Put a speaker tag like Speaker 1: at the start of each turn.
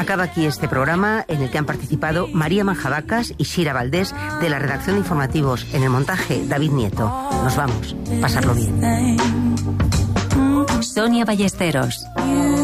Speaker 1: acaba aquí este programa en el que han participado María Manjabacas y Shira Valdés de la redacción de informativos. En el montaje, David Nieto. Nos vamos. Pasarlo bien.
Speaker 2: Sonia Ballesteros.